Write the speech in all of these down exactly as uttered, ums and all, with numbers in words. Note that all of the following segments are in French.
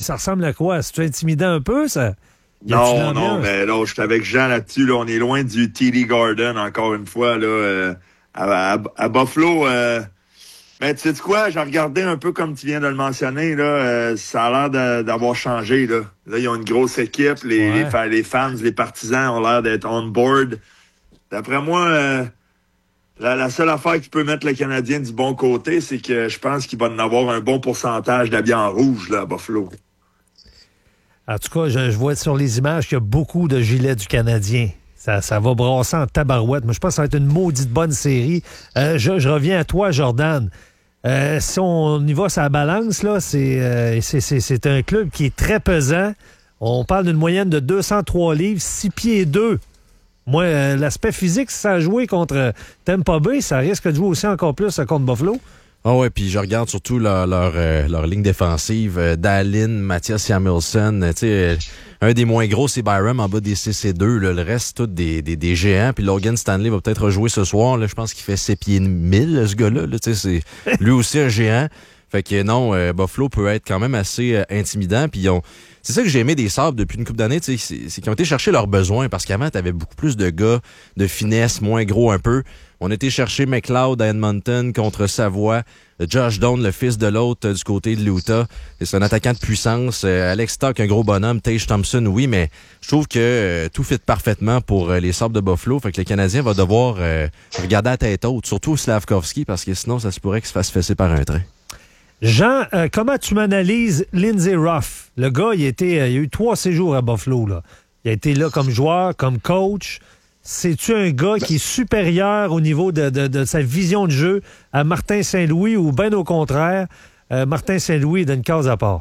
ça ressemble à quoi? C'est-tu intimidant un peu, ça? Non, non, mais là, je suis avec Jean là-dessus. Là, on est loin du T D Garden, encore une fois. Là, euh, à, à, à Buffalo, euh, mais tu sais quoi? J'ai regardé un peu comme tu viens de le mentionner. Là, euh, ça a l'air de, d'avoir changé. Là. Là, ils ont une grosse équipe. Les, ouais. les, les fans, les partisans ont l'air d'être on board. D'après moi, euh, la, la seule affaire qui peut mettre le Canadien du bon côté, c'est que je pense qu'il va en avoir un bon pourcentage d'habits en rouge là, à Buffalo. En tout cas, je, je vois sur les images qu'il y a beaucoup de gilets du Canadien. Ça, ça va brasser en tabarouette. Mais je pense que ça va être une maudite bonne série. Euh, je, je reviens à toi, Jordan. Euh, si on y va sur la balance, là, c'est, euh, c'est, c'est, c'est un club qui est très pesant. On parle d'une moyenne de deux cent trois livres, six pieds deux. Moi, euh, l'aspect physique, si ça a joué contre Tampa Bay, ça risque de jouer aussi encore plus contre Buffalo. Ah ouais, puis je regarde surtout leur leur, euh, leur ligne défensive. Euh, Dallin, Mathias Samuelsson, euh, tu sais, euh, un des moins gros, c'est Byram en bas des C C deux. Là, le reste, c'est tout des, des, des géants. Puis Logan Stanley va peut-être rejouer ce soir. Là, je pense qu'il fait sept pieds mille, ce gars-là. Là, tu sais, c'est lui aussi un géant. Fait que non, euh, Buffalo peut être quand même assez euh, intimidant. Puis ils ont... C'est ça que j'ai aimé des Sabres depuis une couple d'années, tu sais, c'est, c'est qu'ils ont été chercher leurs besoins. Parce qu'avant, t'avais beaucoup plus de gars de finesse, moins gros un peu. On a été chercher McLeod à Edmonton contre Savoie. Josh Doan, le fils de l'autre, euh, du côté de l'Utah. C'est un attaquant de puissance. Euh, Alex Stock, un gros bonhomme. Tage Thompson, oui, mais je trouve que euh, tout fit parfaitement pour euh, les Sabres de Buffalo. Fait que le Canadien va devoir euh, regarder à tête haute, surtout Slavkovski, parce que sinon, ça se pourrait qu'il se fasse fesser par un train. Jean, euh, comment tu m'analyses Lindsey Ruff? Le gars, il, était, euh, il a eu trois séjours à Buffalo. Là. Il a été là comme joueur, comme coach. C'est-tu un gars qui est supérieur au niveau de, de, de sa vision de jeu à Martin Saint-Louis ou bien au contraire, euh, Martin Saint-Louis est d'une case à part?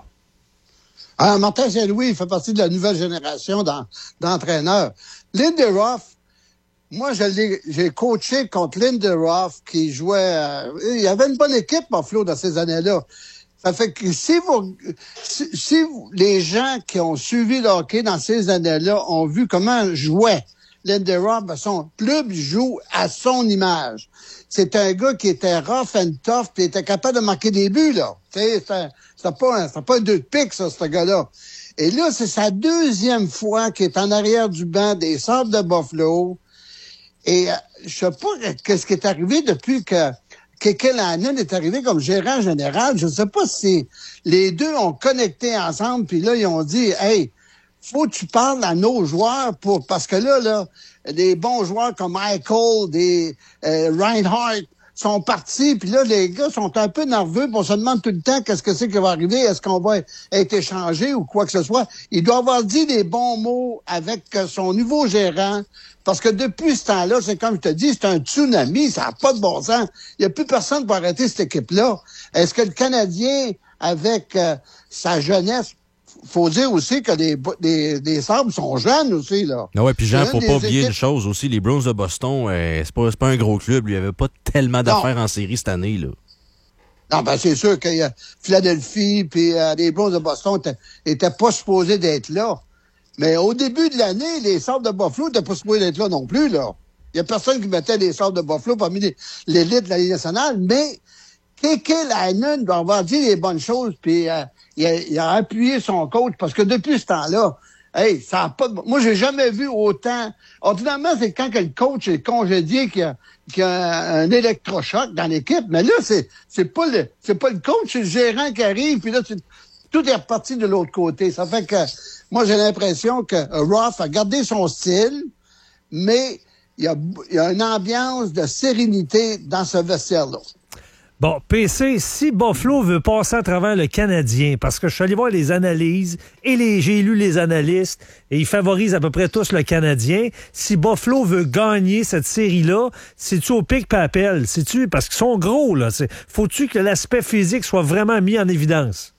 Ah, Martin Saint-Louis, il fait partie de la nouvelle génération d'entraîneurs. Lindsey Ruff, moi, je l'ai, j'ai coaché contre Lindsey Ruff qui jouait... Euh, il y avait une bonne équipe, Buffalo, dans ces années-là. Ça fait que si vous, si, si vous, les gens qui ont suivi le hockey dans ces années-là ont vu comment jouait Lindsey Ruff, son club joue à son image. C'est un gars qui était rough and tough, puis était capable de marquer des buts, là. Tu sais, c'était, c'était pas un, c'était pas un deux de pique, ça, ce gars-là. Et là, c'est sa deuxième fois qu'il est en arrière du banc des Sabres de Buffalo. Et euh, je sais pas qu'est-ce qui est arrivé depuis que Kekalainen est arrivé comme gérant général. Je sais pas si les deux ont connecté ensemble, puis là, ils ont dit, hey, faut que tu parles à nos joueurs pour, parce que là, là, des bons joueurs comme Michael, des, euh, Reinhardt sont partis, puis là, les gars sont un peu nerveux, puis on se demande tout le temps qu'est-ce que c'est qui va arriver, est-ce qu'on va être échangé ou quoi que ce soit. Il doit avoir dit des bons mots avec son nouveau gérant, parce que depuis ce temps-là, c'est comme je te dis, c'est un tsunami, ça n'a pas de bon sens. Il n'y a plus personne pour arrêter cette équipe-là. Est-ce que le Canadien, avec euh, sa jeunesse, faut dire aussi que les, les, les Sabres sont jeunes aussi, là. Ah ouais, puis Jean, faut pas oublier équipes... une chose aussi, les Bruins de Boston, euh, c'est pas, c'est pas un gros club, il y avait pas tellement d'affaires non. en série cette année, là. Non, ben c'est sûr que euh, Philadelphie puis euh, les Bruins de Boston étaient pas supposés d'être là. Mais au début de l'année, les Sabres de Buffalo n'étaient pas supposés d'être là non plus, là. Il y a personne qui mettait les Sabres de Buffalo parmi les, l'élite de la Ligue nationale, mais Kekalainen doit avoir dit les bonnes choses, puis euh, il, a, il a appuyé son coach, parce que depuis ce temps-là, hey, ça a pas de... Moi, j'ai jamais vu autant... Ordinairement, c'est quand que le coach est congédié qu'il y a, qu'il y a un électrochoc dans l'équipe, mais là, c'est c'est pas le c'est pas le coach, c'est le gérant qui arrive, puis là, c'est, tout est reparti de l'autre côté. Ça fait que moi, j'ai l'impression que Ruff a gardé son style, mais il y a, il y a une ambiance de sérénité dans ce vestiaire-là. Bon, P C, si Buffalo veut passer à travers le Canadien, parce que je suis allé voir les analyses et les, j'ai lu les analystes et ils favorisent à peu près tous le Canadien. Si Buffalo veut gagner cette série-là, c'est-tu au pic papel? C'est-tu, parce qu'ils sont gros, là. C'est, faut-tu que l'aspect physique soit vraiment mis en évidence?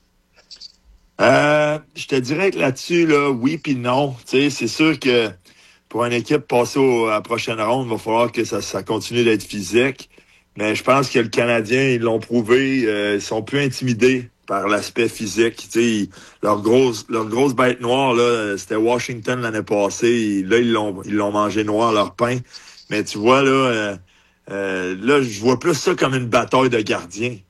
Euh, je te dirais que là-dessus, là, oui puis non. Tu sais, c'est sûr que pour une équipe passer au, à la prochaine ronde, il va falloir que ça, ça continue d'être physique. Mais je pense que le Canadien, ils l'ont prouvé, euh, ils sont plus intimidés par l'aspect physique. Tu sais, ils, leur grosse, leur grosse bête noire, là, c'était Washington l'année passée. Et là, ils l'ont, ils l'ont mangé noir leur pain. Mais tu vois, là, euh, euh, là, je vois plus ça comme une bataille de gardiens.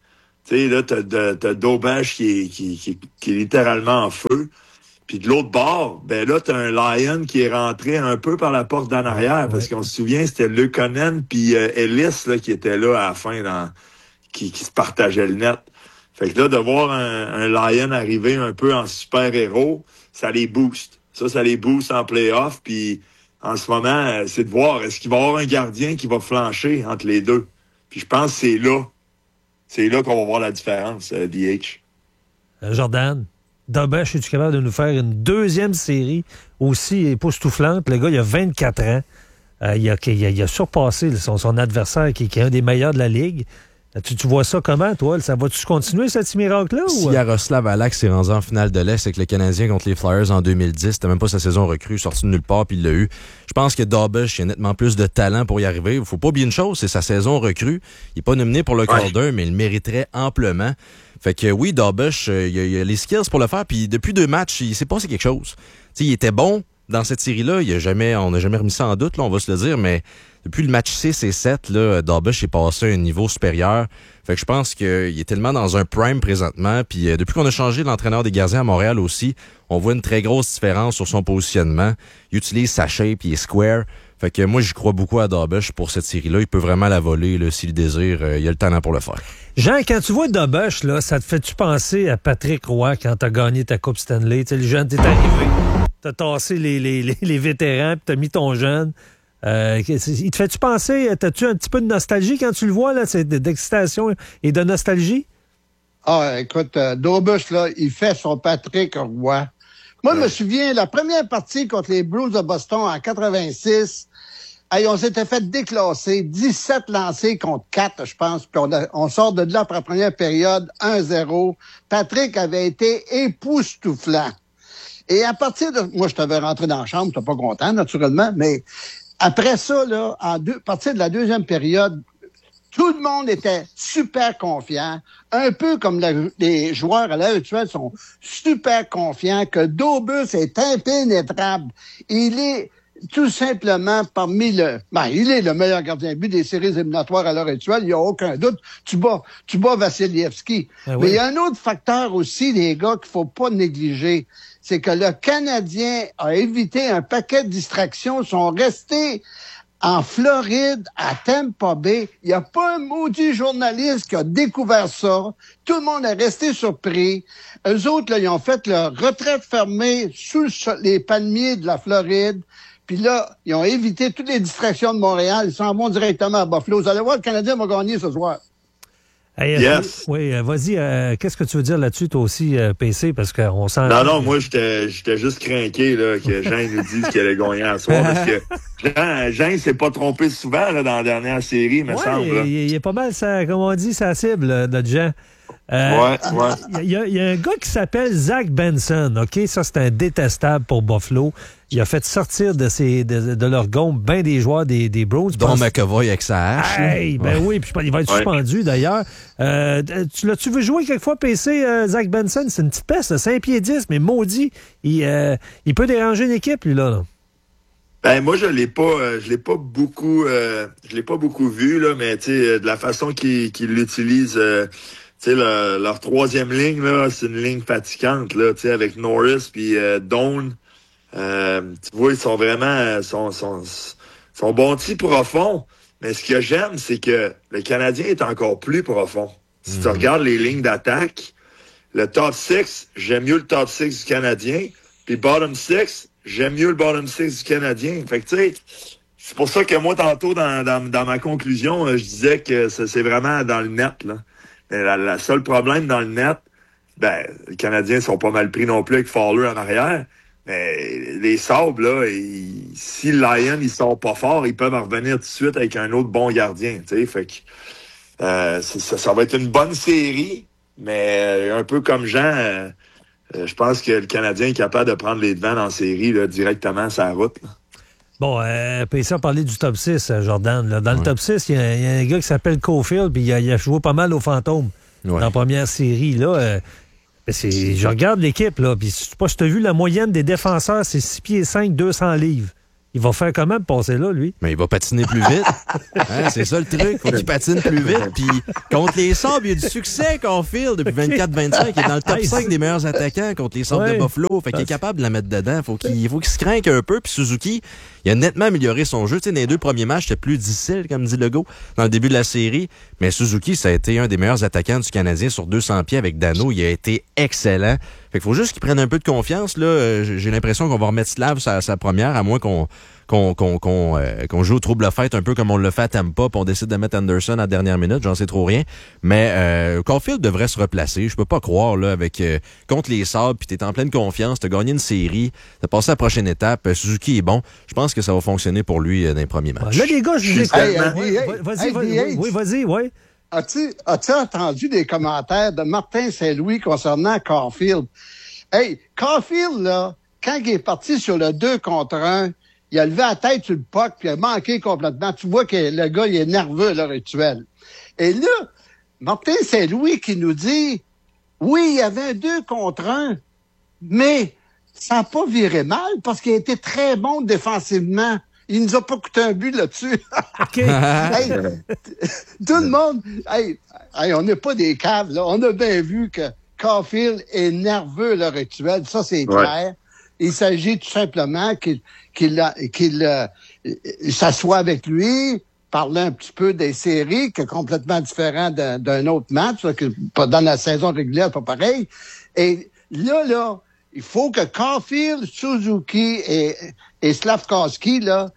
Tu sais, là, t'as, t'as Dobash qui est, qui, qui, qui est littéralement en feu. Puis de l'autre bord, ben là, t'as un Lion qui est rentré un peu par la porte d'en arrière, ouais. Parce qu'on se souvient, c'était Leukonen puis euh, Ellis là, qui était là à la fin, dans, qui, qui se partageait le net. Fait que là, de voir un, un Lion arriver un peu en super-héros, ça les booste. Ça, ça les booste en play-off. Puis en ce moment, c'est de voir, est-ce qu'il va y avoir un gardien qui va flancher entre les deux? Puis je pense que c'est là. C'est là qu'on va voir la différence, euh, D H. Euh, Jordan, Dobash, es-tu capable de nous faire une deuxième série aussi époustouflante? Le gars, il a vingt-quatre ans. Euh, il, a, il, a, il a surpassé son, son adversaire qui, qui est un des meilleurs de la Ligue. Tu, tu vois ça comment, toi? Ça va-tu continuer, ce petit miracle-là? Si ou... Yaroslav Halak s'est rendu en finale de l'Est avec le Canadien contre les Flyers en deux mille dix, c'était même pas sa saison recrue, sorti de nulle part, puis il l'a eu. Je pense que Dobash a nettement plus de talent pour y arriver. Il faut pas oublier une chose, c'est sa saison recrue. Il est pas nominé pour le Calder, ouais. Mais il mériterait amplement. Fait que oui, Dobash, euh, il, a, il a les skills pour le faire, puis depuis deux matchs, il s'est passé quelque chose. T'sais, il était bon dans cette série-là, il a jamais, on n'a jamais remis ça en doute, là, on va se le dire, mais depuis le match six et sept, là, Dobash est passé à un niveau supérieur. Fait que je pense qu'il est tellement dans un prime présentement. Puis euh, depuis qu'on a changé l'entraîneur des gardiens à Montréal aussi, on voit une très grosse différence sur son positionnement. Il utilise sa shape, il est square. Fait que moi, j'y crois beaucoup à Dobash pour cette série-là. Il peut vraiment la voler là, s'il le désire. Euh, il a le talent pour le faire. Jean, quand tu vois Dobash, là, ça te fait-tu penser à Patrick Roy quand t'as gagné ta Coupe Stanley? Tu sais, le jeune, t'es arrivé, t'as tassé les, les, les, les vétérans, puis t'as mis ton jeune. Euh, il te fait-tu penser, t'as-tu un petit peu de nostalgie quand tu le vois, là, c'est d'excitation et de nostalgie? Ah, écoute, euh, Dobash, là, il fait son Patrick Roy. Moi, je me souviens, la première partie contre les Blues de Boston en quatre-vingt-six, hey, on s'était fait déclasser, dix-sept lancés contre quatre, je pense, puis on, a, on sort de là après la première période, un zéro. Patrick avait été époustouflant. Et à partir de... Moi, je t'avais rentré dans la chambre, t'es pas content, naturellement, mais... Après ça, là, en deux, à partir de la deuxième période, tout le monde était super confiant, un peu comme la, les joueurs à l'heure actuelle sont super confiants, que Dobash est impénétrable. Il est tout simplement parmi le... Ben, il est le meilleur gardien de but des séries éliminatoires à l'heure actuelle, il n'y a aucun doute. Tu bats, tu bats Vassilievski. Ah oui. Mais il y a un autre facteur aussi, les gars, qu'il faut pas négliger. C'est que le Canadien a évité un paquet de distractions, sont restés en Floride, à Tampa Bay. Il n'y a pas un maudit journaliste qui a découvert ça. Tout le monde est resté surpris. Eux autres, là, ils ont fait leur retraite fermée sous les palmiers de la Floride. Puis là, ils ont évité toutes les distractions de Montréal. Ils s'en vont directement à Buffalo. Vous allez voir, le Canadien va gagner ce soir. Hey, yes. Oui, euh, vas-y, euh, qu'est-ce que tu veux dire là-dessus, toi aussi, euh, P C, parce qu'on sent... Non, non, moi, j'étais j'étais juste craqué là, que Jean nous dise qu'il allait gagner à soir, parce que Jean, Jean s'est pas trompé souvent là, dans la dernière série, me ouais, semble. Il, il est pas mal, ça, comme on dit, sa cible, notre Jean. Euh, ouais, ouais. Il y, y, y a un gars qui s'appelle Zach Benson, OK? Ça, c'est un détestable pour Buffalo. Il a fait sortir de, ses, de, de leur gomme bien des joueurs des, des Browns. Dont pense... McAvoy avec sa hache. Hey, ben ouais. Oui, puis il va être ouais. suspendu d'ailleurs. Euh, tu l'as-tu vu jouer quelquefois, P C, euh, Zach Benson? C'est une petite peste, cinq pieds dix, mais maudit. Il, euh, il peut déranger une équipe, lui, là. là. Ben moi je l'ai pas euh, je l'ai pas beaucoup euh, je l'ai pas beaucoup vu là, mais tu sais de la façon qu'ils qu'ils l'utilisent euh, tu sais le, leur troisième ligne là, c'est une ligne fatigante là, tu sais avec Norris puis euh, Doan. Euh, tu vois, ils sont vraiment sont sont sont bons-ti profonds, mais ce que j'aime c'est que le Canadien est encore plus profond. Si mmh. tu regardes les lignes d'attaque, le top six, j'aime mieux le top six du Canadien, puis bottom six, j'aime mieux le bottom six du Canadien. Fait que, tu sais, c'est pour ça que moi, tantôt, dans, dans, dans ma conclusion, je disais que c'est vraiment dans le net, là. Mais la, la seule problème dans le net, ben, les Canadiens sont pas mal pris non plus avec Fowler en arrière. Mais les Sabres, là, ils, si le Lion, ils sont pas forts, ils peuvent en revenir tout de suite avec un autre bon gardien, tu sais. Fait que, euh, ça, ça va être une bonne série, mais un peu comme Jean, euh, Euh, je pense que le Canadien est capable de prendre les devants dans la série là, directement sur la route. Là. Bon, euh, puis ça, on parlait du top six, Jordan. Là. Dans ouais. le top six, il y, y a un gars qui s'appelle Caulfield, puis il a, il a joué pas mal aux Fantômes ouais. dans la première série. Là, euh, c'est, je regarde l'équipe, là, puis je sais pas si tu as vu la moyenne des défenseurs, c'est six pieds cinq, deux cents livres. Il va faire comment pour passer là, lui? Mais il va patiner plus vite. Hein, c'est ça le truc. Faut qu'il patine plus vite. Puis contre les Sabres, il y a du succès, Caulfield, depuis vingt-quatre vingt-cinq. Il est dans le top cinq des meilleurs attaquants contre les Sabres ouais. de Buffalo. Fait qu'il est capable de la mettre dedans. Faut qu'il, faut qu'il se craque un peu. Puis Suzuki, il a nettement amélioré son jeu. Tu sais, dans les deux premiers matchs, c'était plus difficile, comme dit Legault, dans le début de la série. Mais Suzuki, ça a été un des meilleurs attaquants du Canadien sur deux cents pieds avec Dano. Il a été excellent. Fait qu'il faut juste qu'il prenne un peu de confiance. Là. J'ai l'impression qu'on va remettre Slav sa, sa première, à moins qu'on qu'on qu'on qu'on, euh, qu'on joue au trouble-fête un peu comme on le fait à Tampa, puis on décide de mettre Anderson à la dernière minute, j'en sais trop rien. Mais euh, Caulfield devrait se replacer. Je peux pas croire là avec euh, contre les Sabres, puis t'es en pleine confiance, t'as gagné une série, t'as passé à la prochaine étape. Suzuki est bon. Je pense que ça va fonctionner pour lui euh, dans les premiers matchs. Là, les gars, je vous écoute. Hey, hey, hey, vas-y, hey, vas-y, hey, oui, vas-y, oui. As-tu, as-tu entendu des commentaires de Martin Saint-Louis concernant Caulfield? Hey, Caulfield, là, quand il est parti sur le deux contre un, il a levé la tête sur le puck, puis il a manqué complètement. Tu vois que le gars, il est nerveux à l'heure actuelle. Et là, Martin Saint-Louis qui nous dit, oui, il y avait un deux contre un, mais ça n'a pas viré mal parce qu'il a été très bon défensivement. Il nous a pas coûté un but là-dessus. OK. Hey, tout le monde, hey, hey, on n'est pas des caves, là. On a bien vu que Caulfield est nerveux à l'heure actuelle. Ça, c'est ouais. clair. Il s'agit tout simplement qu'il qu'il, qu'il euh, s'assoie avec lui, parler un petit peu des séries, qui est complètement différent d'un, d'un autre match, là, que dans la saison régulière, pas pareil. Et là, là, il faut que Caulfield, Suzuki et, et Slavkovski, là,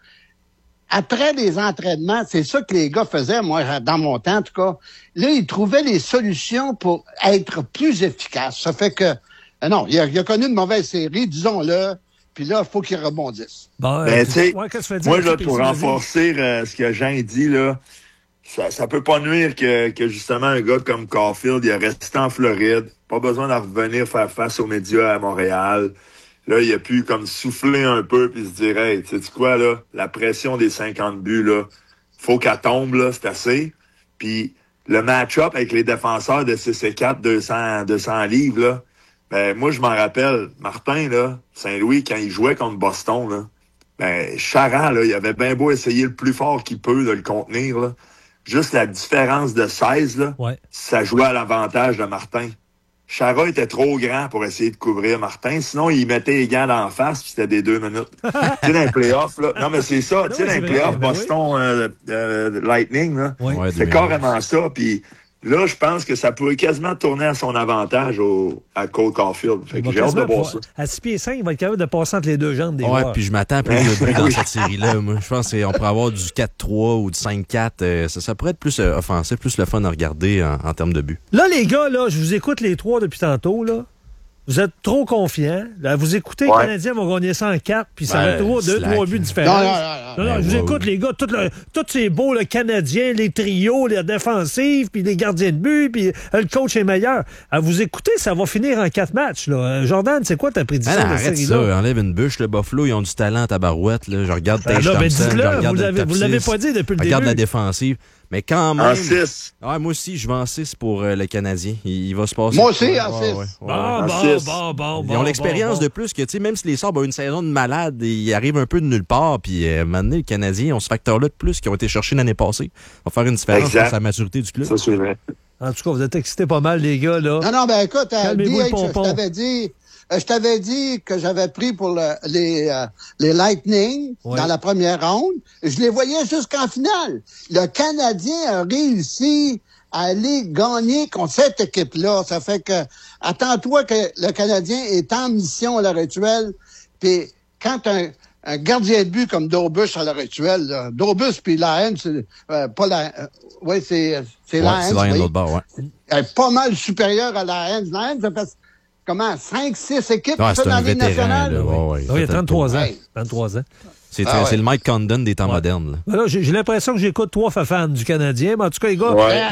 après les entraînements, c'est ça que les gars faisaient, moi, dans mon temps, en tout cas. Là, ils trouvaient les solutions pour être plus efficaces. Ça fait que, non, il a, il a connu une mauvaise série, disons-le, puis là, il faut qu'il rebondisse. Bon, ben, tu sais, ouais, moi, là, pour renforcer euh, ce que Jean dit, là, ça, ça peut pas nuire que, que justement un gars comme Caulfield, il est resté en Floride, pas besoin d'en revenir faire face aux médias à Montréal. Là, il a pu comme souffler un peu puis se dire, hey, tu sais quoi, là, la pression des cinquante buts, là, faut qu'elle tombe, là, c'est assez. Puis le match-up avec les défenseurs de C C quatre, deux cents, deux cents livres, là, ben, moi, je m'en rappelle, Martin, là, Saint-Louis, quand il jouait contre Boston, là, ben, Charrand, là, il avait bien beau essayer le plus fort qu'il peut de le contenir, là. Juste la différence de seize, là, ouais. Ça jouait à l'avantage de Martin. Chara était trop grand pour essayer de couvrir Martin. Sinon, il mettait les gants d'en face, puis c'était des deux minutes. Tu sais, dans les playoffs, là. Non, mais c'est ça. Tu sais, dans les playoffs, Boston euh, euh, Lightning, là. Oui. C'est carrément ça. Puis là, je pense que ça pourrait quasiment tourner à son avantage au, à Cole Caulfield. Fait que j'ai hâte de voir ça. À six pieds cinq, il va être capable de passer entre les deux jambes des ouais, joueurs. Puis je m'attends à plus de buts dans cette série-là. Moi, je pense qu'on pourrait avoir du quatre trois ou du cinq quatre. Euh, ça, ça pourrait être plus euh, offensif, plus le fun à regarder en, en termes de buts. Là, les gars, là, je vous écoute les trois depuis tantôt, là. Vous êtes trop confiants. Là, vous écoutez, ouais. Les Canadiens vont gagner cent quatre, puis ça ben, va être trois, deux, trois buts différents. Non, non, non. non, non, non je vous wow. écoute, les gars, tout, le, tout c'est beau, le Canadien, les trios, les défensives, puis les gardiens de but, puis le coach est meilleur. À vous écouter, ça va finir en quatre matchs. Là. Jordan, c'est quoi ta prédiction ah, de la arrête série ça, là? Enlève une bûche, le Buffalo, ils ont du talent à tabarouette. Là. Je regarde Tage ah, Thompson, je regarde vous l'avez, vous l'avez pas dit depuis le regarde début. la défensive. Mais quand même. En six. Ouais, moi aussi, je vais en six pour euh, le Canadien. Il, il va se passer. Moi aussi, en six. Bon, bon, bon, bon. Ils ont l'expérience bon, bon. de plus que, tu sais, même si les Sabres ont une saison de malade, ils arrivent un peu de nulle part. Puis, euh, maintenant, les Canadiens ont ce facteur-là de plus qui ont été cherchés l'année passée. Ça va faire une différence exact. Sur la maturité du club. Ça, c'est vrai. En tout cas, vous êtes excités pas mal, les gars, là. Non, non, ben écoute, euh, D H, je t'avais dit. Je t'avais dit que j'avais pris pour le, les, euh, les Lightning ouais. dans la première ronde. Je les voyais jusqu'en finale. Le Canadien a réussi à aller gagner contre cette équipe-là. Ça fait que, attends-toi que le Canadien est en mission à l'heure actuelle. Puis quand un, un gardien de but comme Dobus à l'heure actuelle, là, Dobus puis Lyons, c'est euh, pas la, euh, ouais, c'est c'est ouais, Lyons. C'est Lyons oui. L'autre bord, ouais. est pas mal supérieur à Lyons. Lyons, ça fait comment, cinq, six équipes ouais, dans la Ligue nationale? Là, ouais, ouais, oui, il y a trente-trois ans. trente-trois ans. C'est, ah, c'est ouais. le Mike Condon des temps ouais. modernes. Là. Là, j'ai, j'ai l'impression que j'écoute trois fans du Canadien, mais en tout cas, les gars... Ouais.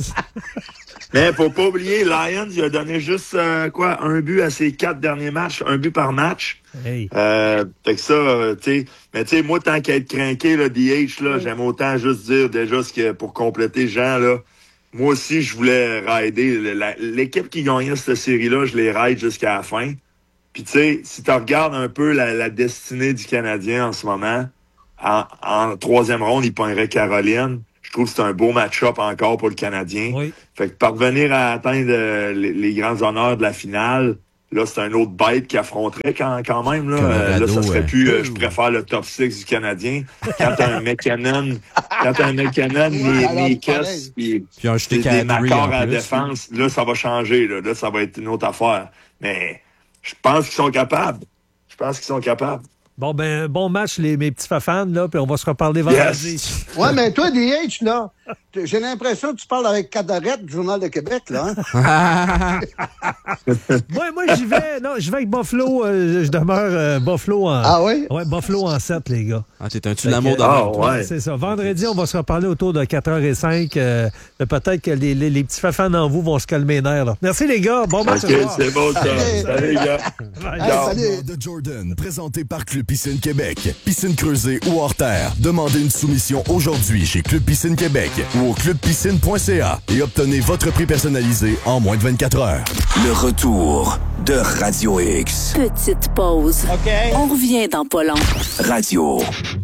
Mais faut pas oublier, Lions, il a donné juste euh, quoi, un but à ses quatre derniers matchs, un but par match. Hey. Euh, fait que ça, euh, tu sais, mais tu sais, moi, tant qu'à être craqué, là, D H, là, oui. J'aime autant juste dire déjà ce que, pour compléter Jean, là, moi aussi, je voulais rider. La, l'équipe qui gagnait cette série-là, je les ride jusqu'à la fin. Puis tu sais, si tu regardes un peu la, la destinée du Canadien en ce moment, en, en troisième ronde, il pognerait Caroline. Je trouve que c'est un beau match-up encore pour le Canadien. Oui. Fait que parvenir à atteindre euh, les, les grands honneurs de la finale, là, c'est un autre bête qui affronterait quand, quand même. Là, euh, là ça serait ouais. plus euh, je préfère le top six du Canadien. Quand t'as un McKinnon, quand t'as un McKinnon, les Nikes, puis des, des Macars à la défense, là, ça va changer. Là. là, ça va être une autre affaire. Mais je pense qu'ils sont capables. Je pense qu'ils sont capables. Bon, ben, bon match, les, mes petits fafans, là, puis on va se reparler vendredi. Yes. Ouais, mais toi, D H, là, j'ai l'impression que tu parles avec Cadarette du Journal de Québec, là. Hein? moi, moi j'y vais. Non, je vais avec Buffalo. Euh, je demeure euh, Buffalo en. Ah oui? Ouais, Buffalo en sept, les gars. Ah, t'es un tue-l'amour de Ah, ouais. C'est ça. Vendredi, on va se reparler autour de quatre heures cinq. Euh, peut-être que les, les, les petits fafans en vous vont se calmer les nerfs, là. Merci, les gars. Bon match. OK, c'est beau, ça. Allez. Salut, les gars. Hey, salut. De Jordan, présenté par Club Piscine Québec. Piscine creusée ou hors terre. Demandez une soumission aujourd'hui chez Club Piscine Québec ou au club piscine point c a et obtenez votre prix personnalisé en moins de vingt-quatre heures. Le retour de Radio X. Petite pause. OK. On revient dans pas long. Radio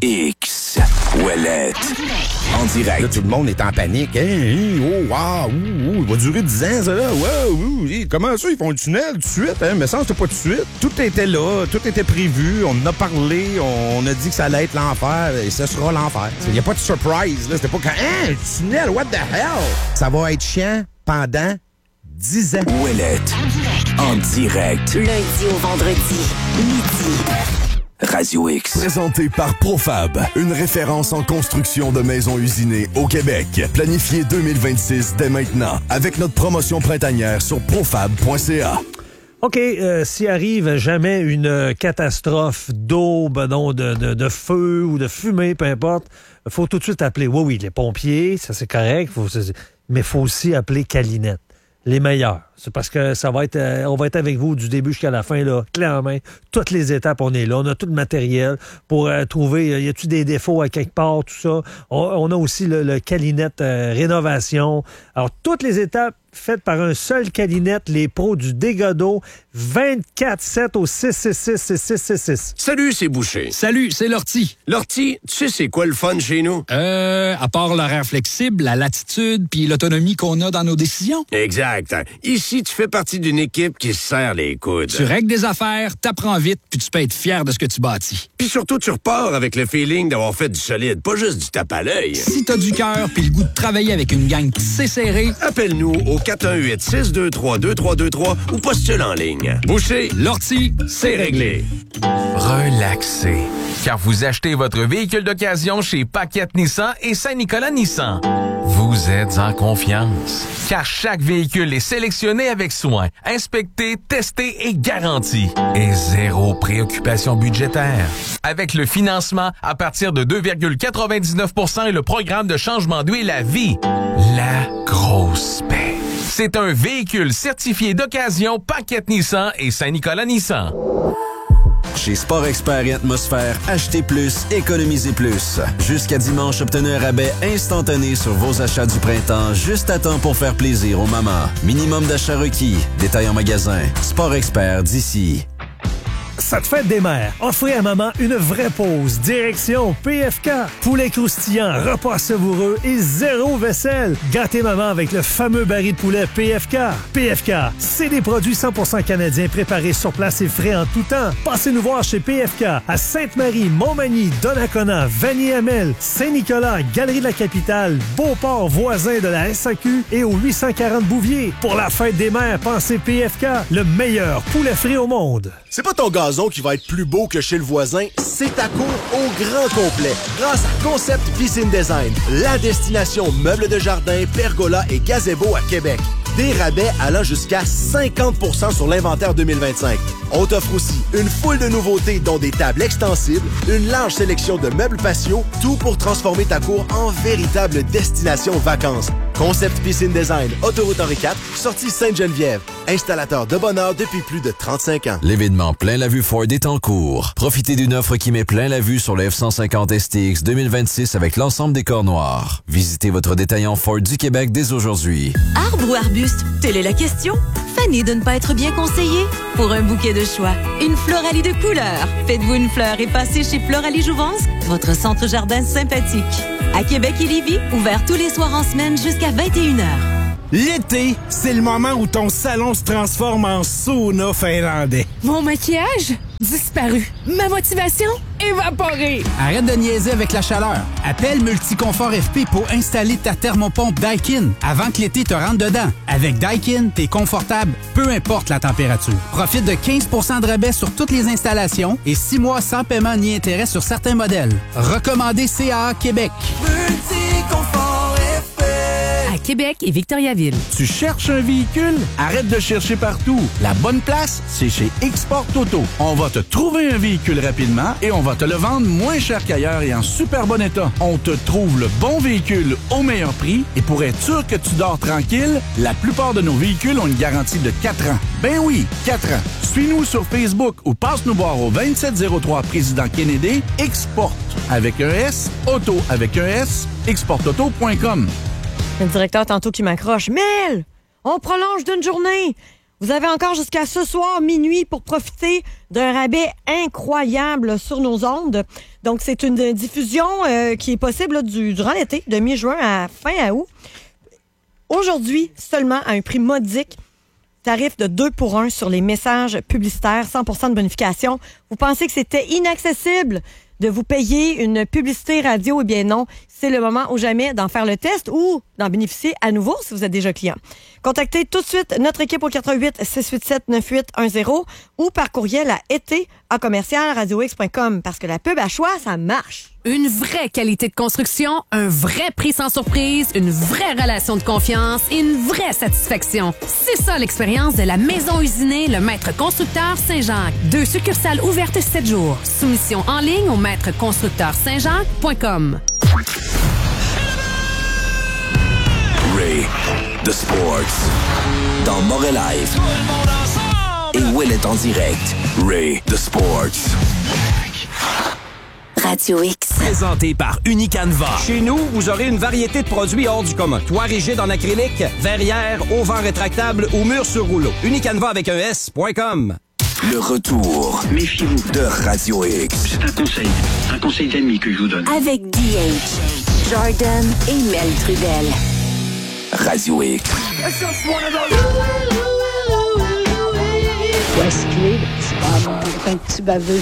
X. Ouellette. En direct. Là, tout le monde est en panique. Hein? Hein? Oh, wow! Oh, oh, il va durer dix ans, ça, là. Wow! Oh, hey, comment ça, ils font le tunnel tout de suite? Hein? Mais ça, c'était pas tout de suite. Tout était là, tout était prévu. On en a parlé, on a dit que ça allait être l'enfer et ce sera l'enfer. Il n'y a pas de surprise, là. C'était pas quand. Hein? Le tunnel, what the hell? Ça va être chiant pendant dix ans. Ouellette. En direct. Lundi au vendredi, midi. Radio X. Présenté par Profab, une référence en construction de maisons usinées au Québec. Planifié deux mille vingt-six dès maintenant, avec notre promotion printanière sur profab point c a. OK, euh, s'il arrive jamais une catastrophe d'eau, ben non, de, de, de feu ou de fumée, peu importe, il faut tout de suite appeler, oui, oui, les pompiers, ça c'est correct, faut, mais il faut aussi appeler Calinette. Les meilleurs. C'est parce que ça va être, euh, on va être avec vous du début jusqu'à la fin, là, clé en main. Toutes les étapes, on est là. On a tout le matériel pour euh, trouver, euh, y a-tu des défauts à quelque part, tout ça. On, on a aussi le, le Calinette euh, rénovation. Alors, toutes les étapes faites par un seul Calinette, les pros du dégât d'eau, vingt-quatre sept au six six six six six six six. Salut, c'est Boucher. Salut, c'est Lortie. Lortie, tu sais c'est quoi le fun chez nous? Euh, à part l'horaire flexible, la latitude puis l'autonomie qu'on a dans nos décisions. Exact. Ici, tu fais partie d'une équipe qui se serre les coudes. Tu règles des affaires, t'apprends vite, puis tu peux être fier de ce que tu bâtis. Puis surtout, tu repars avec le feeling d'avoir fait du solide, pas juste du tape à l'œil. Si t'as du cœur puis le goût de travailler avec une gang qui sait serrer, appelle-nous au quatre un huit, six deux trois, deux trois deux trois ou postule en ligne. Boucher, Lortie, c'est réglé. Relaxez, car vous achetez votre véhicule d'occasion chez Paquette Nissan et Saint-Nicolas Nissan. Vous êtes en confiance, car chaque véhicule est sélectionné avec soin, inspecté, testé et garanti. Et zéro préoccupation budgétaire. Avec le financement à partir de deux virgule quatre-vingt-dix-neuf pour cent et le programme de changement d'huile à vie, la grosse paie. C'est un véhicule certifié d'occasion Paquette Nissan et Saint-Nicolas Nissan. Chez Sport Expert et Atmosphère, achetez plus, économisez plus. Jusqu'à dimanche, obtenez un rabais instantané sur vos achats du printemps, juste à temps pour faire plaisir aux mamans. Minimum d'achat requis. Détail en magasin. Sport Expert d'ici. Ça te fait des mères. Offrez à maman une vraie pause. Direction P F K. Poulet croustillant, repas savoureux et zéro vaisselle. Gâtez maman avec le fameux baril de poulet P F K. P F K, c'est des produits cent pour cent canadiens préparés sur place et frais en tout temps. Passez nous voir chez P F K à Sainte-Marie, Montmagny, Donnacona, Vanier-Hamel, Saint-Nicolas, Galerie de la Capitale, Beauport, voisin de la S A Q et au huit cent quarante Bouvier. Pour la fête des mères, pensez P F K, le meilleur poulet frit au monde. C'est pas ton gazon qui va être plus beau que chez le voisin, c'est ta cour au grand complet. Grâce à Concept Piscine Design, la destination meubles de jardin, pergola et gazebo à Québec. Des rabais allant jusqu'à cinquante pour cent sur l'inventaire deux mille vingt-cinq. On t'offre aussi une foule de nouveautés dont des tables extensibles, une large sélection de meubles patio, tout pour transformer ta cour en véritable destination vacances. Concept Piscine Design, Autoroute Henri quatre, sortie Sainte-Geneviève. Installateur de bonheur depuis plus de trente-cinq ans. L'événement Plein la vue Ford est en cours. Profitez d'une offre qui met plein la vue sur le F cent cinquante S T X deux mille vingt-six avec l'ensemble des corps noirs. Visitez votre détaillant Ford du Québec dès aujourd'hui. Arbre ou arbuste? Telle est la question. Fanny de ne pas être bien conseillée? Pour un bouquet de choix, une Floralie de couleurs. Faites-vous une fleur et passez chez Floralie Jouvence, votre centre jardin sympathique. À Québec et Lévis, ouvert tous les soirs en semaine jusqu'à vingt et une heures. L'été, c'est le moment où ton salon se transforme en sauna finlandais. Mon maquillage? Disparu. Ma motivation? Évaporée. Arrête de niaiser avec la chaleur. Appelle Multiconfort F P pour installer ta thermopompe Daikin avant que l'été te rentre dedans. Avec Daikin, t'es confortable, peu importe la température. Profite de quinze pour cent de rabais sur toutes les installations et six mois sans paiement ni intérêt sur certains modèles. Recommandé C A A Québec. Multiconfort F P. À Québec et Victoriaville. Tu cherches un véhicule? Arrête de chercher partout. La bonne place, c'est chez Export Auto. On va te trouver un véhicule rapidement et on va te le vendre moins cher qu'ailleurs et en super bon état. On te trouve le bon véhicule au meilleur prix et pour être sûr que tu dors tranquille, la plupart de nos véhicules ont une garantie de quatre ans. Ben oui, quatre ans. Suis-nous sur Facebook ou passe-nous voir au vingt-sept zéro trois Président Kennedy. Export avec un S, auto avec un S, export auto point com. Le directeur tantôt qui m'accroche. Mel, on prolonge d'une journée. Vous avez encore jusqu'à ce soir, minuit, pour profiter d'un rabais incroyable sur nos ondes. Donc, c'est une diffusion euh, qui est possible là, du, durant l'été, de mi-juin à fin août. Aujourd'hui, seulement à un prix modique, tarif de deux pour un sur les messages publicitaires, cent pour cent de bonification. Vous pensez que c'était inaccessible de vous payer une publicité radio? Eh bien non, c'est le moment ou jamais d'en faire le test ou d'en bénéficier à nouveau si vous êtes déjà client. Contactez tout de suite notre équipe au quatre un huit, six huit sept, neuf huit un zéro ou par courriel à été à commercial radio x point com parce que la pub à choix, ça marche. Une vraie qualité de construction, un vrai prix sans surprise, une vraie relation de confiance et une vraie satisfaction. C'est ça l'expérience de la Maison Usinée, le Maître Constructeur Saint-Jacques. Deux succursales ouvertes sept jours. Soumission en ligne au maître constructeur saint jacques point com. Ray, The Sports. Dans Morel Live. Et Ouellet en direct. Ray, The Sports. Radio X. Présenté par Unicanva. Chez nous, vous aurez une variété de produits hors du commun. Toit rigide en acrylique, verrière, auvent rétractable ou mur sur rouleau. Unicanva avec un S point com. Le retour. Méfiez-vous de Radio X. C'est un conseil. Un conseil d'ami que je vous donne. Avec D H, Jordan et Mel Trudel. Radio X. Wesley, c'est pas un petit baveux.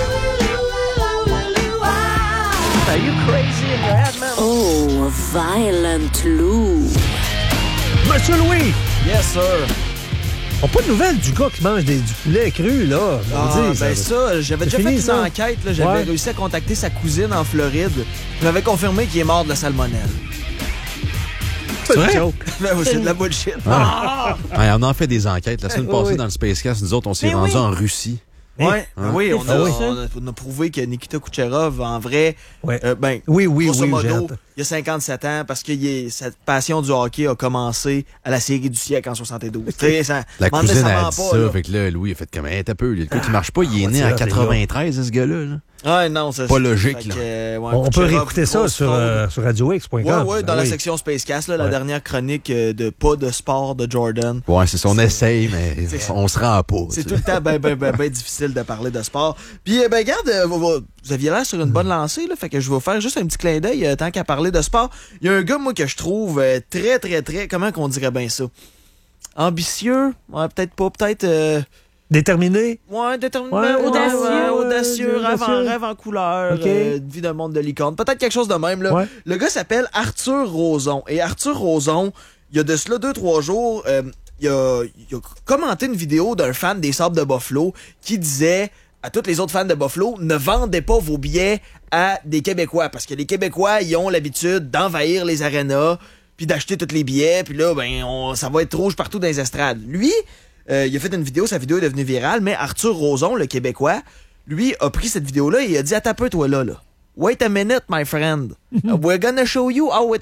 Are you crazy in your head, man? Oh, Violent Lou. Monsieur Louis! Yes, sir. On n'a pas de nouvelles du gars qui mange des, du poulet cru, là. Ah, dit, ben ça, ça j'avais déjà fini, fait une ça? enquête. Là, j'avais ouais. réussi à contacter sa cousine en Floride. Il m'avait confirmé qu'il est mort de la salmonelle. C'est vrai? Ben oui, c'est de la bullshit. Ah. Ah, on en fait des enquêtes. La semaine passée, oui. dans le Spacecast, nous autres, on s'est Mais rendus oui. en Russie. Ouais, Hein? oui, on a, Ah oui. on, a, on a prouvé que Nikita Kucherov, en vrai, ouais. euh, ben, oui, oui, grosso oui, modo, j'ai... il a cinquante-sept ans parce que il est, sa passion du hockey a commencé à la série du siècle en soixante-douze. Ça, La cousine a dit pas, ça, là. fait que là, Louis a fait comme un peu. Le coup qui marche pas, il est né en quatre-vingt-treize, ce gars-là. Là. Ouais, non, c'est pas logique. que, Là. euh, ouais, on Kucherov, peut réécouter ça sur, euh, sur radio x point com. Ouais, ouais, dans ben la oui. section Spacecast, là, la ouais. dernière chronique euh, de pas de sport de Jordan. Ouais, c'est ça, on essaye, mais on se rend pas. C'est tout le temps ben, ben, ben, ben difficile de parler de sport. Puis, ben, regarde, euh, vous, vous aviez l'air sur une bonne lancée, là, fait que je vais vous faire juste un petit clin d'œil euh, tant qu'à parler de sport. Il y a un gars, moi, que je trouve euh, très, très, très, comment qu'on dirait bien ça? Ambitieux? Ouais, peut-être pas, peut-être... Euh, Déterminé? Ouais, déterminé. Ouais, audacieux, ouais, ouais, audacieux, ouais, rêve, en, audacieux. rêve en couleur, Ok. euh, vie d'un monde de licorne. Peut-être quelque chose de même, là. Ouais. Le gars s'appelle Arthur Roson. Et Arthur Roson, il y a de cela deux, trois jours, euh, il, a, il a commenté une vidéo d'un fan des Sables de Buffalo qui disait à tous les autres fans de Buffalo, ne vendez pas vos billets à des Québécois. Parce que les Québécois, ils ont l'habitude d'envahir les arénas puis d'acheter tous les billets. Puis là, ben, on, ça va être rouge partout dans les estrades. Lui... Euh, il a fait une vidéo, sa vidéo est devenue virale, mais Arthur Roson, le Québécois, lui, a pris cette vidéo-là et il a dit « Attends un peu, toi, là, là. Wait a minute, my friend. We're gonna show you how it works. »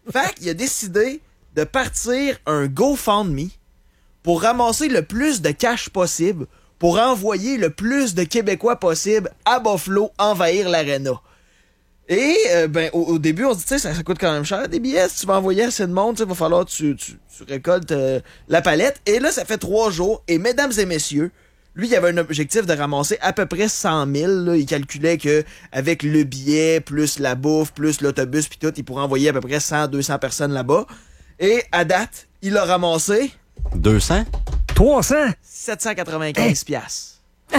Fait qu'il a décidé de partir un GoFundMe pour ramasser le plus de cash possible pour envoyer le plus de Québécois possible à Buffalo envahir l'aréna. Et euh, ben au, au début, on se dit, tu sais, ça, ça coûte quand même cher des billets. Si tu vas envoyer assez de monde, il va falloir que tu, tu, tu récoltes euh, la palette. Et là, ça fait trois jours. Et mesdames et messieurs, lui, il avait un objectif de ramasser à peu près cent mille. Là. Il calculait que avec le billet, plus la bouffe, plus l'autobus, puis tout, il pourrait envoyer à peu près cent à deux cents personnes là-bas. Et à date, il a ramassé... deux cents? trois cents? sept cent quatre-vingt-quinze piastres.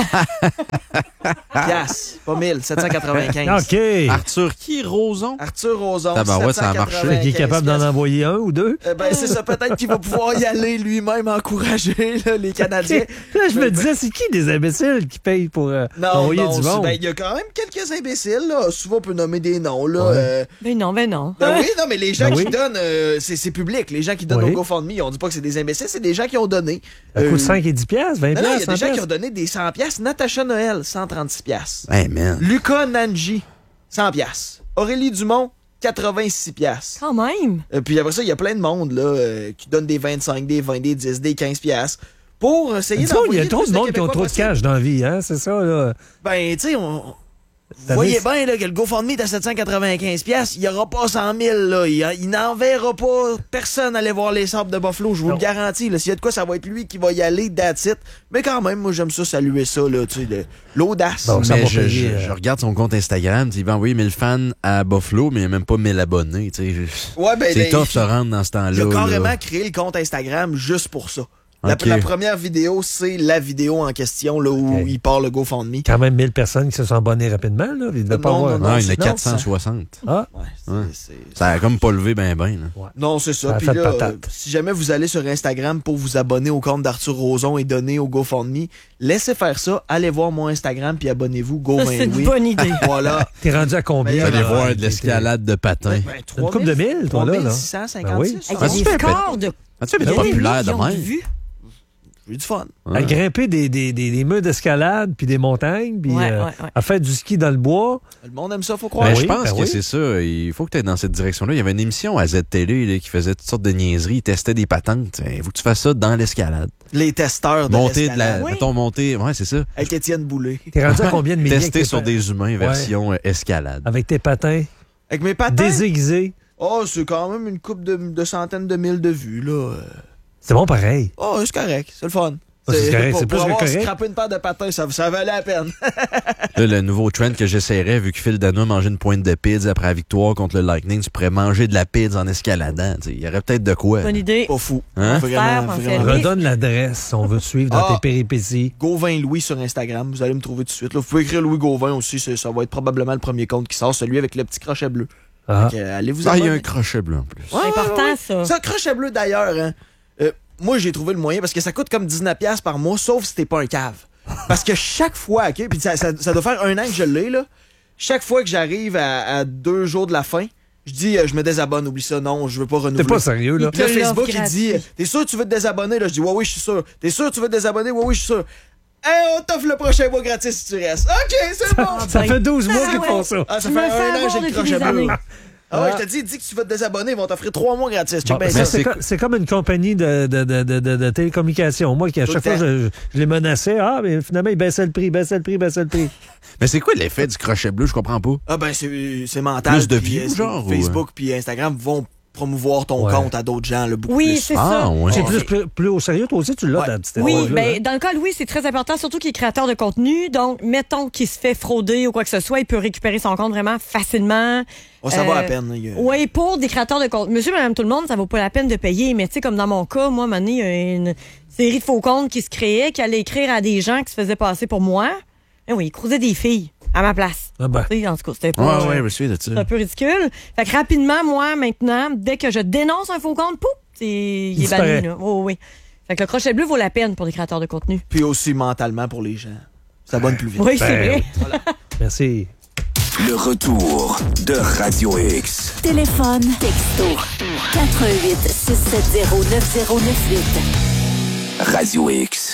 Piastres, pas mille, sept cent quatre-vingt-quinze. OK. Arthur qui, Roson? Arthur Roson. Tabarouette, ça a marché. Il est capable d'en envoyer un ou deux? Eh ben, c'est ça, peut-être qu'il va pouvoir y aller lui-même encourager là, les Canadiens. Là, je me disais, c'est qui des imbéciles qui payent pour euh, non, envoyer non, du monde? Ben, il y a quand même quelques imbéciles, là. Souvent, on peut nommer des noms, là. Ouais. Euh... Ben non, ben non. Ben oui, non, mais les gens Ben qui oui. donnent, euh, c'est, c'est public. Les gens qui donnent Oui. au GoFundMe, on dit pas que c'est des imbéciles, c'est des gens qui ont donné. Ça coûte Euh, cinq et dix piastres, vingt Non, non, il y a piastres, des cent gens qui piastres. ont donné des cent piastres. Natacha Noël, cent trente-six piastres. Hey, man. Lucas Nanji, cent piastres. Aurélie Dumont, quatre-vingt-six piastres. Quand même. Euh, puis après ça, il y a plein de monde là, euh, qui donne des vingt-cinq, des vingt, des dix, des quinze piastres pour essayer Tu vois, il y d'envoyer a trop plus de monde qui ont Québécois trop de possible. cash dans la vie, hein? C'est ça, là. Ben, tu sais, on... Vous Ça voyez dit- bien là, que le GoFundMe est à sept cent quatre-vingt-quinze piastres, il n'y aura pas cent mille. Là. Il, il n'enverra pas personne aller voir les Sabres de Buffalo, je vous Non. le garantis. Là. S'il y a de quoi, ça va être lui qui va y aller, that's it. Mais quand même, moi, j'aime ça saluer ça, là, tu sais, le- l'audace. Bon, ça Mais va je, payer, je- euh. je regarde son compte Instagram, il va envoyer mille fans à Buffalo, mais il n'y a même pas mille abonnés. tu sais. Ouais, ben, c'est ben, tough de se rendre dans ce temps-là. Il a carrément là. créé le compte Instagram juste pour ça. La, Ok. la première vidéo, c'est la vidéo en question là, où Ok. il part le GoFundMe. Quand même mille personnes qui se sont abonnées rapidement, là. Il devait pas Non, avoir... non, Non, il y en c'est- a non, quatre cent soixante. Ah, Ouais, c'est- Ouais. c'est- Ça a comme pas levé ben ben. Là. Non, c'est ça. Ça a Puis fait là, patate. euh, si jamais vous allez sur Instagram pour vous abonner au compte d'Arthur Roson et donner au GoFundMe, laissez faire ça. Allez voir mon Instagram puis abonnez-vous. Go Ça, c'est une Louis. bonne idée. Voilà. t'es rendu à combien? Mais Allez là? voir de l'escalade de patins. Ben, Une couple de mille, toi, là, là. trois mille six cent cinquante-six. Il y Ah, a tu des fais un scores de Ah, tu sais, mais Ben t'es oui, populaire de millions de même. vues. J'ai eu du fun. À grimper des, des, des, des murs d'escalade, puis des montagnes, puis Ouais, euh, ouais, ouais. à faire du ski dans le bois. Le monde aime ça, faut croire. Ben, oui, je pense ben que oui. c'est ça. Il faut que tu aies dans cette direction-là. Il y avait une émission à Z-Télé là, qui faisait toutes sortes de niaiseries. Il testait des patentes. Il faut que tu fasses ça dans l'escalade. Les testeurs de Monter de l'escalade. la. Oui. Mettons, monter. Ouais, c'est ça. Avec Étienne Boulay. T'es rendu à combien de milliers? avec Tester tes sur pa- des humains, version euh, escalade. Avec tes patins Avec mes patins. désaiguisés. Oh, c'est quand même une coupe de, de centaines de mille de vues, là. C'est bon pareil. Oh, c'est correct. C'est le fun. Ah, c'est correct, pour, c'est plus pour que avoir correct. scrappé une paire de patins, ça, ça valait la peine. Là, le nouveau trend que j'essaierais, vu que Phil Dano mangeait une pointe de pizza après la victoire contre le Lightning, tu pourrais manger de la pizza en escaladant. T'sais, il y aurait peut-être de quoi. Bonne idée. Pas fou. Hein? Vraiment, Faire, en vraiment. fait. Redonne l'adresse si on veut te suivre dans Ah. tes péripéties. Gauvin Louis sur Instagram, vous allez me trouver tout de suite. Là, vous pouvez écrire Louis Gauvin aussi, c'est- ça va être probablement le premier compte qui sort, celui avec le petit crochet bleu. Ah. Fait que, euh, allez vous Ah, il y a abonner. un crochet bleu en plus. Ouais, C'est important, ouais, ouais. ça. C'est un crochet bleu d'ailleurs. Hein. Euh, moi, j'ai trouvé le moyen parce que ça coûte comme dix-neuf piastres par mois, sauf si t'es pas un cave. Parce que chaque fois, OK, puis ça, ça, ça doit faire un an que je l'ai, là. Chaque fois que j'arrive à, à deux jours de la fin, je dis, euh, je me désabonne, oublie ça, non, je veux pas renouveler. T'es pas sérieux, là? Puis là, Il te Facebook, l'offre il dit, gratuit. t'es sûr que tu veux te désabonner? Là, je dis, ouais, oui, je suis sûr. T'es sûr que tu veux te désabonner? Ouais, oui, je suis sûr. Hey, on t'offre le prochain mois gratis si tu restes. OK, c'est bon. Ça fait douze mois Ah, qu'ils ouais. font ça. Ah, ça Tu fait me fais un an avoir que j'ai le depuis crochet des bleu. années. Ah ouais, je te dis, dis que tu vas te désabonner, ils vont t'offrir trois mois gratis. Check Bon, bien ben, ça. c'est, co- c'est comme une compagnie de, de, de, de, de, de télécommunications. Moi, qui à Tout chaque le fois, je, je les menaçais. Ah, mais finalement, ils baissaient le prix, baissaient le prix, baissaient le prix. Mais c'est quoi l'effet du crochet bleu? Je comprends pas. Ah ben c'est c'est mental. Plus de puis, views, euh, genre, ou- Facebook puis Instagram vont promouvoir ton Ouais. compte à d'autres gens, là, beaucoup Oui, plus. c'est Ah, ça. ouais. C'est plus, plus, plus au sérieux, toi aussi, tu l'as, Ouais. ta petite Oui, étoile-là, ben, hein? dans le cas de Louis, c'est très important, surtout qu'il est créateur de contenu. Donc, mettons qu'il se fait frauder ou quoi que ce soit, il peut récupérer son compte vraiment facilement. Oh, ça va Euh, à peine. il y a- Oui, pour des créateurs de contenu. Monsieur, madame, tout le monde, ça vaut pas la peine de payer. Mais tu sais, comme dans mon cas, moi, à un moment donné, il y a une série de faux comptes qui se créaient, qui allaient écrire à des gens qui se faisaient passer pour moi. Et oui, ils cruisaient des filles à ma place. Ah ben. Tu sais, en tout cas, c'était Ouais, pas... ouais, euh, je me souviens de ça. c'est un peu ridicule. Fait que rapidement, moi, maintenant, dès que je dénonce un faux compte, pouf, c'est... il est disparaît. banni. Là. Oh, oui. Fait que le crochet bleu vaut la peine pour les créateurs de contenu. Puis aussi mentalement pour les gens. Ça abonne plus vite. Oui, c'est Ben, vrai. Merci. Le retour de Radio X. Téléphone, texto, quatre un huit, six sept zéro, neuf zéro neuf huit. Radio X.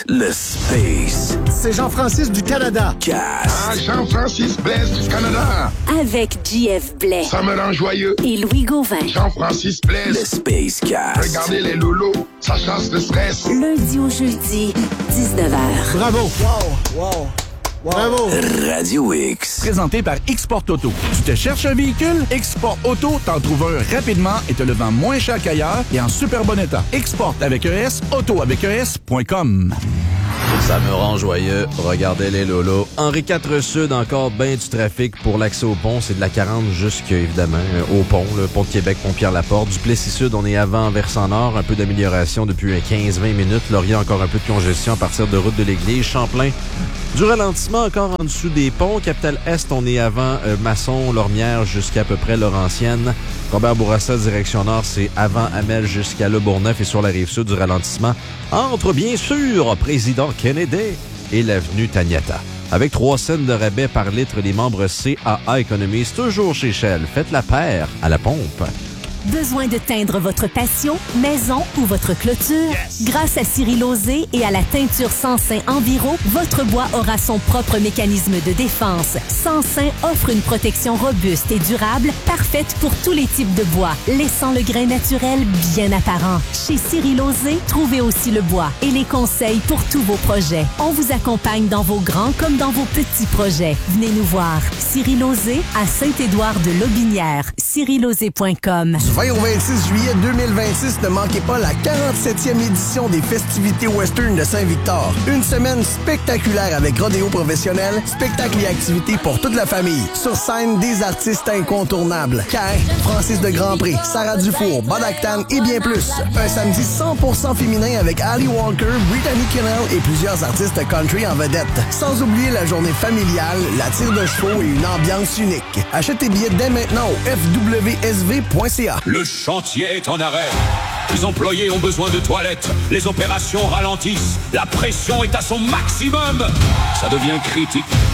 Le space. C'est Jean-Francis du Canada. Gas. Ah, Jean-Francis Blaise du Canada. Avec J F Blais. Ça me rend joyeux. Et Louis Gauvin. Jean-Francis Blaise. Le space gas. Regardez les lolos, ça chasse le stress. Lundi au jeudi, dix-neuf heures. Bravo. Wow, wow. Wow. Bravo! Radio X. Présenté par Export Auto. Tu te cherches un véhicule? Export Auto t'en trouve un rapidement et te le vend moins cher qu'ailleurs et en super bon état. Export avec un S, auto avec un S point com. Ça me rend joyeux. Regardez les lolos. Henri quatre Sud, encore bien du trafic pour l'accès au pont. C'est de la quarante jusque, évidemment, au pont. Le pont de Québec, Pont-Pierre-Laporte. Du Plessis-Sud, on est avant versant nord. Un peu d'amélioration depuis quinze à vingt minutes. Laurier, encore un peu de congestion à partir de route de l'Église. Champlain, du ralentissement encore en dessous des ponts. Capitale-Est, on est avant euh, Masson, Lormière jusqu'à peu près Laurentienne. Robert-Bourassa, direction nord, c'est avant Amel jusqu'à Le Bourgneuf. Et sur la rive sud, du ralentissement entre, bien sûr, Président Kennedy et l'avenue Taniata. Avec trois cents de rabais par litre, les membres C A A économisent toujours chez Shell. Faites la paire à la pompe. Besoin de teindre votre patio, maison ou votre clôture? Yes. Grâce à Cyril Lauzé et à la teinture Sansain Enviro, votre bois aura son propre mécanisme de défense. Sansain offre une protection robuste et durable, parfaite pour tous les types de bois, laissant le grain naturel bien apparent. Chez Cyril Lauzé, trouvez aussi le bois et les conseils pour tous vos projets. On vous accompagne dans vos grands comme dans vos petits projets. Venez nous voir. Cyril Lauzé à Saint-Édouard-de-Lobinière. cyril lauzé point com. Du vingt au vingt-six juillet deux mille vingt-six, ne manquez pas la quarante-septième édition des festivités western de Saint-Victor. Une semaine spectaculaire avec rodéo professionnel, spectacles et activités pour toute la famille. Sur scène, des artistes incontournables. Cain, Francis de Grandpré, Sarah Dufour, Bob Actan et bien plus. Un samedi cent pour cent féminin avec Ali Walker, Brittany Kennel et plusieurs artistes country en vedette. Sans oublier la journée familiale, la tire de chevaux et une ambiance unique. Achète tes billets dès maintenant au f w s v point c a. Le chantier est en arrêt. Les employés ont besoin de toilettes. Les opérations ralentissent. La pression est à son maximum. Ça devient critique.